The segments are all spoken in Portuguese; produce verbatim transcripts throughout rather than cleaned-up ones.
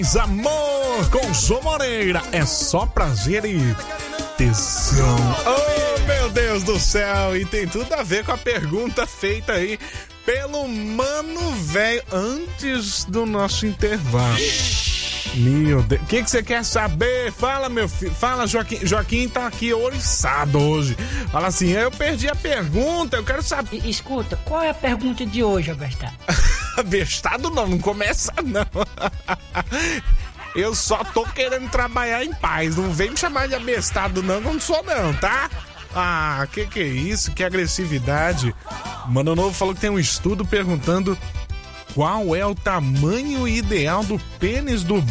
Amor com Jô Moreira, é só prazer e tesão. Oh, meu Deus do céu, e tem tudo a ver com a pergunta feita aí pelo Mano Velho antes do nosso intervalo. Meu Deus, o que que você quer saber? Fala, meu filho, fala, Joaquim. Joaquim tá aqui oriçado hoje. Fala assim, eu perdi a pergunta, eu quero saber. Escuta, qual é a pergunta de hoje, abestado? Abestado não, não começa não. Eu só tô querendo trabalhar em paz, não vem me chamar de abestado não, não sou não, tá? Ah, que que é isso, que agressividade. Mano Novo falou que tem um estudo perguntando qual é o tamanho ideal do pênis do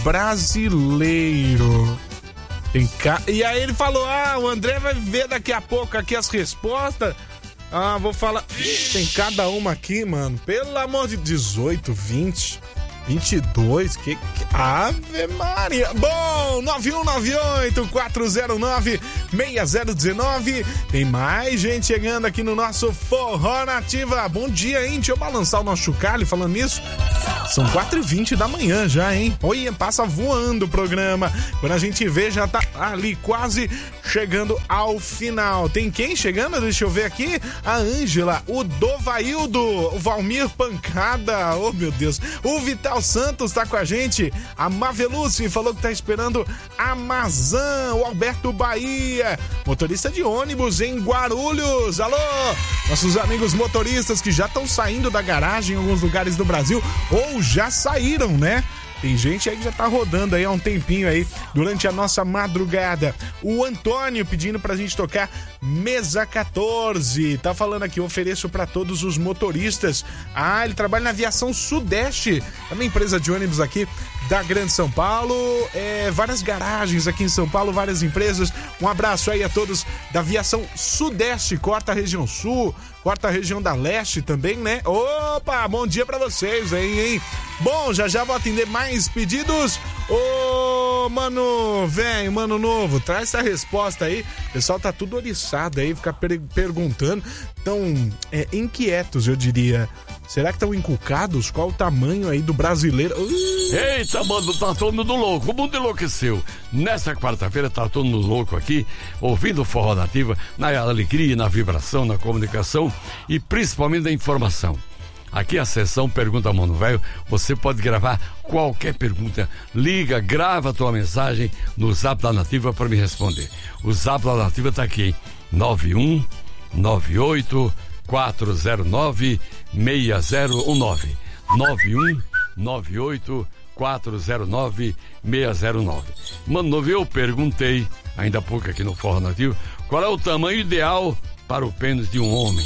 brasileiro. Tem ca... E aí ele falou, ah, o André vai ver daqui a pouco aqui as respostas. Ah, vou falar. Tem cada uma aqui, mano. Pelo amor de dezoito, vinte, vinte e dois. Que, que... Ave Maria. Bom, nove um nove oito, quatro zero nove, seis zero um nove. Tem mais gente chegando aqui no nosso Forró Nativa. Bom dia, hein? Deixa eu balançar o nosso chocalho falando nisso. São quatro e vinte da manhã já, hein? Olha, passa voando o programa. Quando a gente vê, já tá ali quase chegando ao final. Tem quem chegando? Deixa eu ver aqui. A Ângela, o Dovaildo, o Valmir Pancada, oh meu Deus. O Vital Santos tá com a gente. A Mavelucci falou que tá esperando a Mazan. O Alberto Bahia, motorista de ônibus em Guarulhos. Alô, nossos amigos motoristas que já estão saindo da garagem em alguns lugares do Brasil ou já saíram, né? Tem gente aí que já tá rodando aí há um tempinho aí, durante a nossa madrugada. O Antônio pedindo pra gente tocar Mesa quatorze. Tá falando aqui, ofereço pra todos os motoristas. Ah, ele trabalha na Aviação Sudeste, é uma empresa de ônibus aqui da Grande São Paulo. É, várias garagens aqui em São Paulo, várias empresas. Um abraço aí a todos da Aviação Sudeste, corta a região sul, corta a região da leste também, né? Opa, bom dia pra vocês aí, hein? Bom, já já vou atender mais pedidos. Ô, mano velho, mano novo, traz essa resposta aí. O pessoal tá tudo oriçado aí, fica per- perguntando. Tão é, inquietos, eu diria. Será que estão inculcados? Qual o tamanho aí do brasileiro? Uh! Eita, mano, tá todo mundo louco. O mundo enlouqueceu. Nessa quarta-feira tá todo mundo louco aqui, ouvindo o Forró Nativa, na alegria, na vibração, na comunicação e principalmente na informação. Aqui a sessão Pergunta Mano Velho, você pode gravar qualquer pergunta, liga, grava a tua mensagem no Zap da Nativa para me responder. O Zap da Nativa tá aqui, nove um nove oito quatro zero nove seis zero um nove, nove um nove oito quatro zero nove seis zero um nove. Mano Novo, eu perguntei ainda há pouco aqui no Forró Nativo, qual é o tamanho ideal para o pênis de um homem?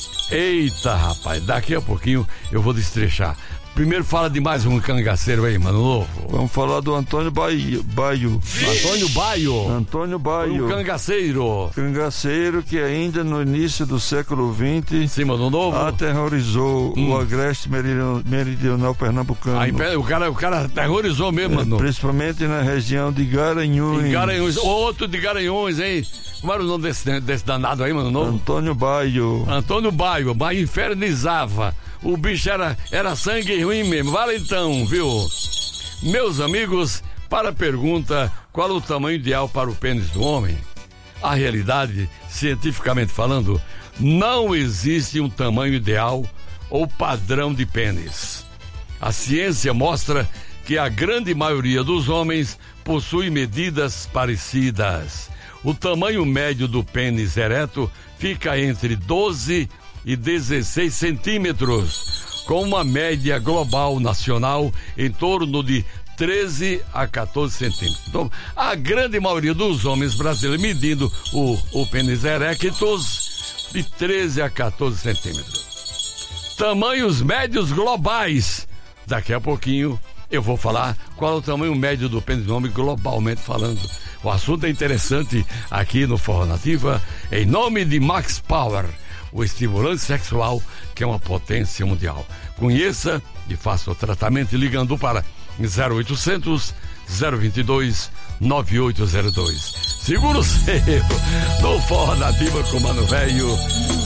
Eita, rapaz, daqui a pouquinho eu vou destrechar. Primeiro fala de mais um cangaceiro aí, Mano Novo. Vamos falar do Antônio Baio. Baio. Antônio Baio. Antônio Baio. Um cangaceiro. Cangaceiro que ainda no início do século vinte... Sim, Mano Novo. Aterrorizou hum. o agreste meridional pernambucano. Aí, o, cara, o cara aterrorizou mesmo, é, Mano. Principalmente na região de Garanhuns. Em Garanhuns. Outro de Garanhuns, hein? Como era o nome desse, desse danado aí, Mano Novo? Antônio Baio. Antônio Baio. Baio infernizava. O bicho era, era sangue ruim mesmo. Vale então, viu? Meus amigos, para a pergunta, qual o tamanho ideal para o pênis do homem? A realidade, cientificamente falando, não existe um tamanho ideal ou padrão de pênis. A ciência mostra que a grande maioria dos homens possui medidas parecidas. O tamanho médio do pênis ereto fica entre doze e dezesseis centímetros, com uma média global nacional em torno de treze a catorze centímetros. Então, a grande maioria dos homens brasileiros medindo o, o pênis erectus de treze a catorze centímetros. Tamanhos médios globais. Daqui a pouquinho eu vou falar qual é o tamanho médio do pênis do homem globalmente falando. O assunto é interessante aqui no Forró Nativa, em nome de Max Power, o estimulante sexual que é uma potência mundial. Conheça e faça o tratamento ligando para zero oitocentos, zero vinte e dois, nove oito zero dois. Seguro seu, no Forró Nativa com o Mano Velho.